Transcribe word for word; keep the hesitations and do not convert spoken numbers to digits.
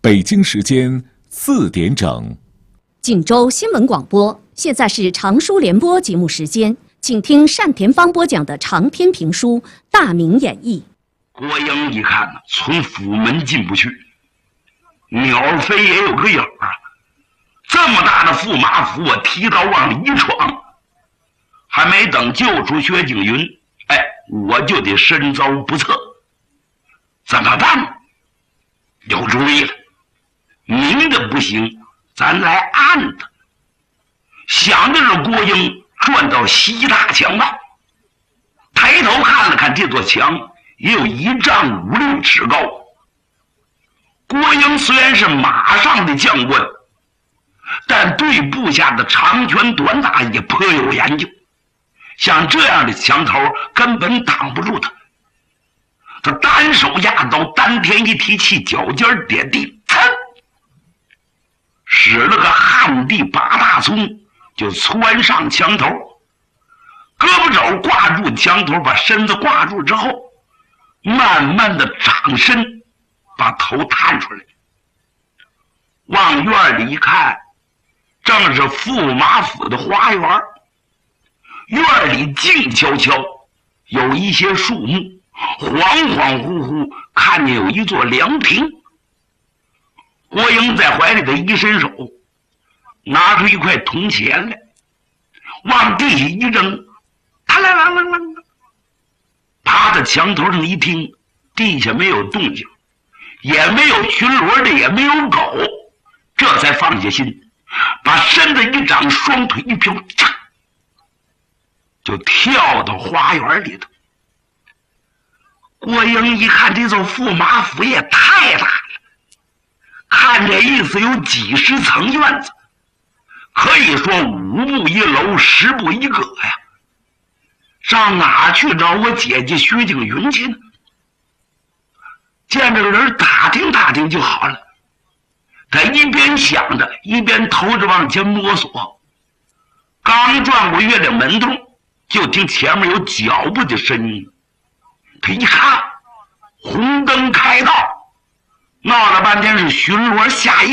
北京时间四点整， 锦州新闻广播，现在是长书联播节目时间，请听单田芳播讲的长篇评书《大明演义》。 郭英一看呢，从府门进不去，鸟飞也有个影啊！这么大的驸马府，我提刀往里一闯，还没等救出薛景云，哎，我就得身遭不测。怎么办？有主意了，明的不行，咱来暗的。想着是郭英转到西大墙外，抬头看了看这座墙，也有一丈五六尺高。郭英虽然是马上的将官，但对部下的长拳短打也颇有研究，像这样的墙头根本挡不住他。他单手压刀，丹田一提气，脚尖点地，噌，使了个旱地拔大葱，就窜上墙头，胳膊肘挂住墙头，把身子挂住之后，慢慢的长身，把头探出来，往院里一看，正是驸马府的花园。院里静悄悄，有一些树木，恍恍惚惚看见有一座凉亭。郭英在怀里的一伸手，拿出一块铜钱来，往地下一扔，他来啷啷啷，趴在墙头上一听，地下没有动静，也没有巡逻的，也没有狗，这才放下心，把身子一长，双腿一飘，嚓，就跳到花园里头。郭英一看，这座驸马府也太大了，看这意思有几十层院子，可以说五步一楼，十步一阁呀。上哪去找我姐姐薛景云去呢？见这个人打听打听就好了。他一边想着，一边头着往前摸索。刚转过月亮门洞，就听前面有脚步的声音。他一看，红灯开道，闹了半天是巡逻下一